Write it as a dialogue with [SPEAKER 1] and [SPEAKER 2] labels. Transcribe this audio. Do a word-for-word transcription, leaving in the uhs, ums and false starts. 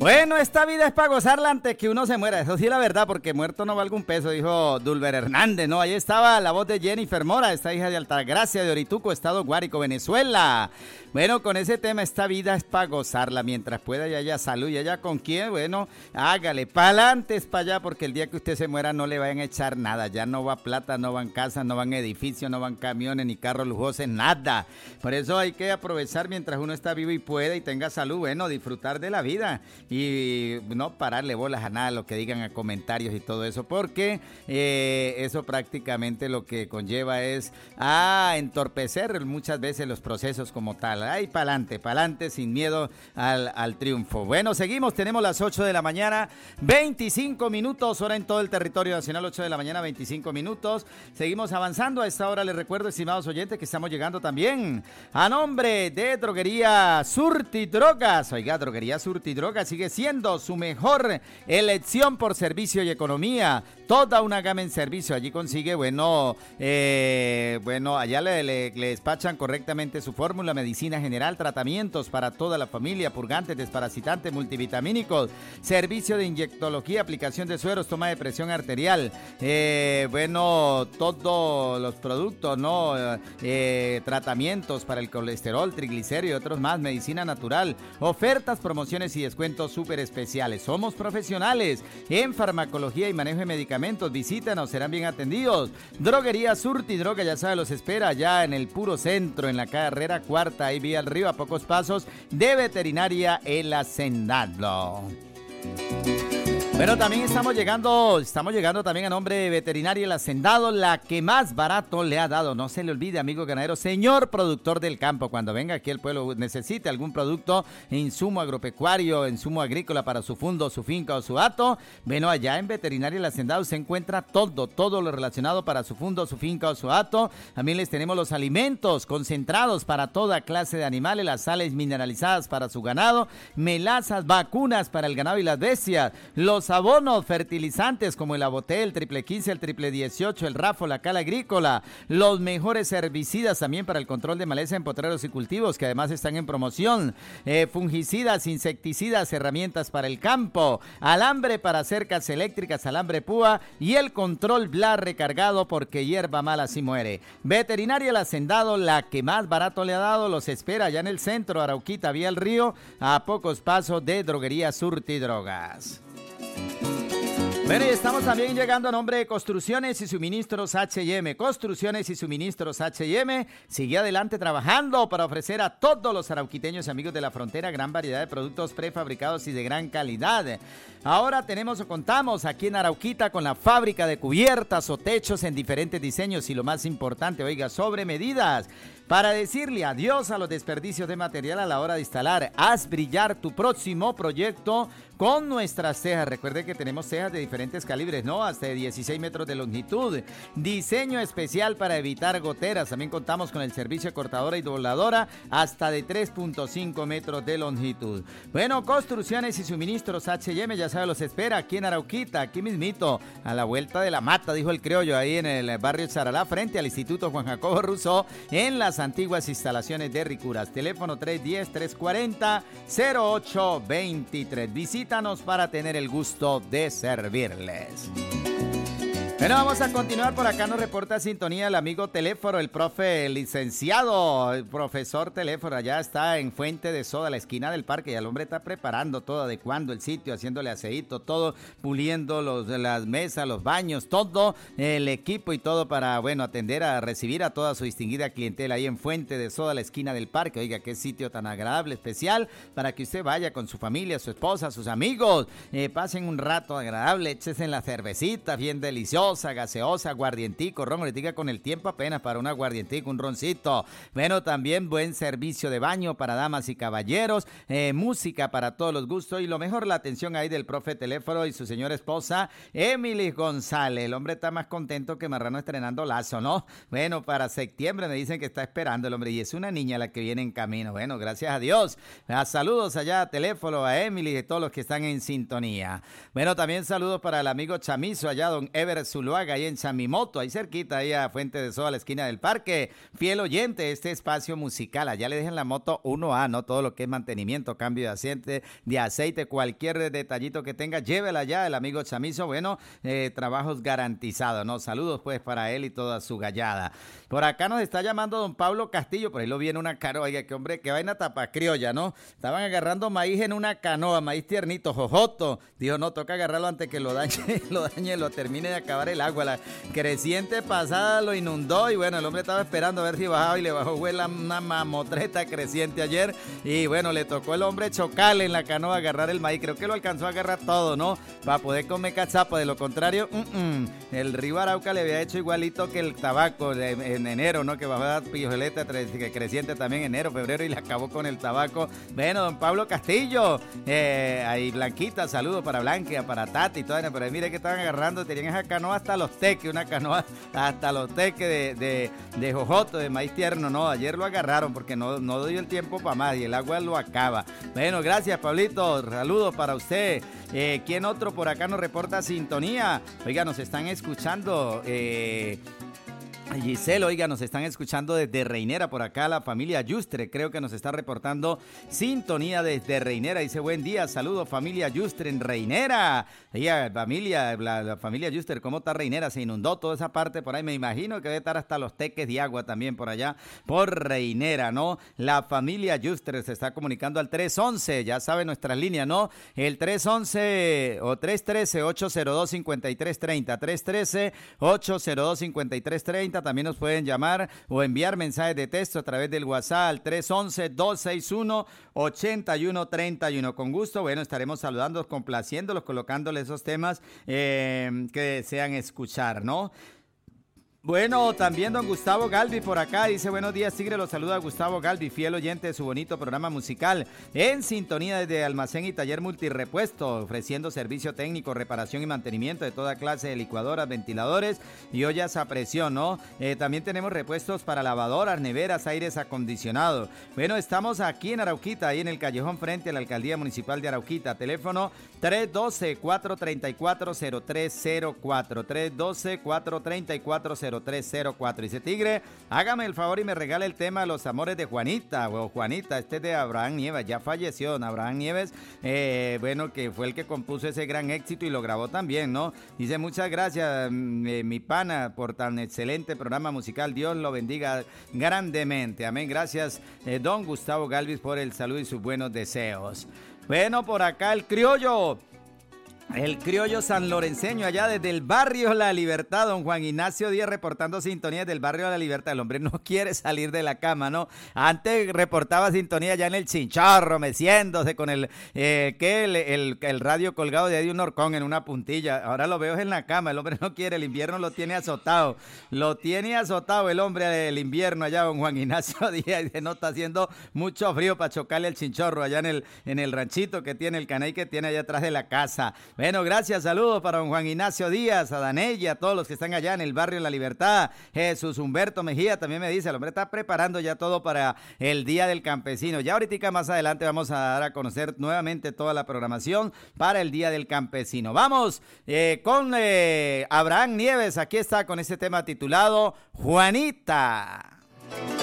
[SPEAKER 1] Bueno, esta vida es para gozarla antes que uno se muera. Eso sí es la verdad, porque muerto no valga un peso, dijo Dulber Hernández, ¿no? Ahí estaba la voz de Jennifer Mora, esta hija de Altagracia de Orituco, Estado Guárico, Venezuela. Bueno, con ese tema, esta vida es para gozarla mientras pueda y haya salud. Y allá con quién, bueno, hágale, pa'lante es para allá, porque el día que usted se muera no le vayan a echar nada. Ya no va plata, no van casas, no van edificios, no van camiones, ni carros lujosos, nada. Por eso hay que aprovechar mientras uno está vivo y pueda y tenga salud, bueno, disfrutar de la vida. Y no pararle bolas a nada, lo que digan a comentarios y todo eso, porque eh, eso prácticamente lo que conlleva es a entorpecer muchas veces los procesos como tal. Ay, pa'lante, pa'lante, sin miedo al, al triunfo. Bueno, seguimos, tenemos las ocho de la mañana, veinticinco minutos, hora en todo el territorio nacional, ocho de la mañana, veinticinco minutos. Seguimos avanzando. A esta hora les recuerdo, estimados oyentes, que estamos llegando también a nombre de Droguería Surti Drogas. Oiga, Droguería Surti Drogas sigue siendo su mejor elección por servicio y economía. Toda una gama en servicio. Allí consigue, bueno, eh, bueno, allá le, le, le despachan correctamente su fórmula, medicina general, tratamientos para toda la familia, purgantes, desparasitantes, multivitamínicos, servicio de inyectología, aplicación de sueros, toma de presión arterial, eh, bueno, todos los productos, ¿no? Eh, tratamientos para el colesterol, triglicéridos y otros más, medicina natural, ofertas, promociones y descuentos súper especiales. Somos profesionales en farmacología y manejo de medicamentos. Visítanos, serán bien atendidos. Droguería Surti Droga, ya sabe, los espera allá en el puro centro, en la carrera cuarta, ahí vía al río, a pocos pasos de Veterinaria El Hacendado. Bueno, también estamos llegando, estamos llegando también a nombre de Veterinaria El Hacendado, la que más barato le ha dado. No se le olvide, amigo ganadero, señor productor del campo, cuando venga aquí al pueblo, necesite algún producto, insumo agropecuario, insumo agrícola para su fundo, su finca o su hato, bueno, allá en Veterinaria El Hacendado se encuentra todo, todo lo relacionado para su fundo, su finca o su hato. También les tenemos los alimentos concentrados para toda clase de animales, las sales mineralizadas para su ganado, melazas, vacunas para el ganado y las bestias, los abonos fertilizantes como el Abotel, el triple quince, el triple dieciocho, el Rafo, la Cal Agrícola, los mejores herbicidas también para el control de maleza en potreros y cultivos, que además están en promoción, eh, fungicidas, insecticidas, herramientas para el campo, alambre para cercas eléctricas, alambre púa y el control Blar recargado, porque hierba mala sí muere. Veterinaria El Hacendado, la que más barato le ha dado, los espera allá en el centro, Arauquita, vía el río, a pocos pasos de Droguería Surti Drogas. Bueno, y estamos también llegando a nombre de Construcciones y Suministros H y M. Construcciones y Suministros H y M sigue adelante trabajando para ofrecer a todos los arauquiteños y amigos de la frontera gran variedad de productos prefabricados y de gran calidad. Ahora tenemos o contamos aquí en Arauquita con la fábrica de cubiertas o techos en diferentes diseños y lo más importante, oiga, sobre medidas. Para decirle adiós a los desperdicios de material a la hora de instalar, haz brillar tu próximo proyecto con nuestras cejas. Recuerde que tenemos cejas de diferentes calibres, ¿no? Hasta de dieciséis metros de longitud. Diseño especial para evitar goteras. También contamos con el servicio de cortadora y dobladora hasta de tres punto cinco metros de longitud. Bueno, Construcciones y Suministros H y M, ya sabe, los espera aquí en Arauquita, aquí mismito, a la vuelta de la mata, dijo el criollo, ahí en el barrio Charalá, frente al Instituto Juan Jacobo Rousseau, en las antiguas instalaciones de Ricuras. Teléfono tres uno cero, tres cuatro cero, cero ocho dos tres. Visítanos para tener el gusto de servirles. Bueno, vamos a continuar. Por acá nos reporta sintonía el amigo Teléfono, el profe el licenciado, el profesor Teléfono. Allá está en Fuente de Soda, la esquina del parque, y el hombre está preparando todo, adecuando el sitio, haciéndole aceíto, todo, puliendo los, las mesas, los baños, todo el equipo y todo para, bueno, atender a recibir a toda su distinguida clientela ahí en Fuente de Soda, la esquina del parque. Oiga, qué sitio tan agradable, especial, para que usted vaya con su familia, su esposa, sus amigos, eh, pasen un rato agradable, échese en la cervecita, bien deliciosa, gaseosa, aguardientico, ron, ahorita con el tiempo apenas para un aguardientico, un roncito. Bueno, también buen servicio de baño para damas y caballeros, eh, música para todos los gustos y lo mejor, la atención ahí del profe Teléfono y su señora esposa, Emily González. El hombre está más contento que Marrano estrenando Lazo, ¿no? Bueno, para septiembre me dicen que está esperando el hombre y es una niña la que viene en camino. Bueno, gracias a Dios. A saludos allá a Teléfono, a Emily y a todos los que están en sintonía. Bueno, también saludos para el amigo Chamizo allá, don Everson Zuluaga, ahí en Chamimoto, ahí cerquita, ahí a Fuente de Sol, a la esquina del parque. Fiel oyente, este espacio musical, allá le dejan la moto uno A, ¿no? Todo lo que es mantenimiento, cambio de aceite, de aceite, cualquier detallito que tenga, llévela allá, el amigo Chamizo, bueno, eh, trabajos garantizados, ¿no? Saludos pues para él y toda su gallada. Por acá nos está llamando don Pablo Castillo, por ahí lo viene una canoa, oiga, que hombre, que vaina tapa criolla, ¿no? Estaban agarrando maíz en una canoa, maíz tiernito, jojoto. Dijo, no, toca agarrarlo antes que lo dañe, lo dañe, lo termine de acabar el agua. La creciente pasada lo inundó y bueno, el hombre estaba esperando a ver si bajaba y le bajó fue la, una mamotreta creciente ayer y bueno, le tocó el hombre chocarle en la canoa, agarrar el maíz. Creo que lo alcanzó a agarrar todo, ¿no? Para poder comer cachapa. De lo contrario, uh -uh. el río Arauca le había hecho igualito que el tabaco de, en enero, ¿no? Que bajó la pijoleta creciente también en enero, febrero y le acabó con el tabaco. Bueno, don Pablo Castillo, eh, ahí Blanquita, saludos para Blanca, para Tati y todo, pero mire que estaban agarrando, tenían esa canoa hasta los teques, una canoa hasta los teques de, de, de jojoto, de maíz tierno, no, ayer lo agarraron porque no, no dio el tiempo para más y el agua lo acaba. Bueno, gracias Pablito, saludos para usted. Eh, ¿Quién otro por acá nos reporta sintonía? Oiga, nos están escuchando, eh... Giselle, oiga, nos están escuchando desde Reinera, por acá la familia Yustre, creo que nos está reportando sintonía desde Reinera, dice buen día, saludos familia Yustre en Reinera. Oiga, familia, la, la familia Yustre, ¿cómo está Reinera? Se inundó toda esa parte por ahí, me imagino que debe estar hasta los teques de agua también por allá, por Reinera, ¿no? La familia Yustre se está comunicando al tres once, ya sabe nuestra línea, ¿no? El tres once o tres trece, ocho cero dos, cinco tres tres cero, tres trece, ocho cero dos, cinco tres tres cero. También nos pueden llamar o enviar mensajes de texto a través del WhatsApp al tres once, dos seis uno, ocho uno tres uno. Con gusto, bueno, estaremos saludándolos, complaciéndolos, colocándoles esos temas eh, que desean escuchar, ¿no? Bueno, también don Gustavo Galvi por acá, dice buenos días Tigre, los saluda Gustavo Galvi, fiel oyente de su bonito programa musical, en sintonía desde Almacén y Taller Multirepuesto, ofreciendo servicio técnico, reparación y mantenimiento de toda clase de licuadoras, ventiladores y ollas a presión, ¿no? Eh, también tenemos repuestos para lavadoras, neveras, aires acondicionados. Bueno, estamos aquí en Arauquita, ahí en el callejón frente a la Alcaldía Municipal de Arauquita, teléfono tres uno dos, cuatro tres cuatro, cero tres cero cuatro, tres uno dos, cuatro tres cuatro, cero tres cero cuatro. Dice Tigre, hágame el favor y me regale el tema Los Amores de Juanita, o Juanita, este es de Abraham Nieves, ya falleció don Abraham Nieves, eh, bueno, que fue el que compuso ese gran éxito y lo grabó también, ¿no? Dice, muchas gracias, mi, mi pana, por tan excelente programa musical, Dios lo bendiga grandemente, amén, gracias, eh, don Gustavo Galvis, por el saludo y sus buenos deseos. Bueno, por acá el criollo, el criollo sanlorenseño, allá desde el barrio La Libertad, don Juan Ignacio Díaz reportando sintonía del barrio La Libertad. El hombre no quiere salir de la cama, ¿no? Antes reportaba sintonía allá en el Chinchorro, meciéndose con el, eh, ¿qué? El, el, el radio colgado de ahí de un horcón en una puntilla. Ahora lo veo en la cama, el hombre no quiere, el invierno lo tiene azotado. Lo tiene azotado el hombre el invierno allá, don Juan Ignacio Díaz. No está haciendo mucho frío para chocarle el Chinchorro allá en el, en el ranchito que tiene, el caney que tiene allá atrás de la casa. Bueno, gracias, saludos para don Juan Ignacio Díaz, a Danella, a todos los que están allá en el barrio La Libertad. Jesús Humberto Mejía también me dice, el hombre está preparando ya todo para el Día del Campesino. Ya ahorita más adelante vamos a dar a conocer nuevamente toda la programación para el Día del Campesino. Vamos eh, con eh, Abraham Nieves, aquí está con este tema titulado Juanita.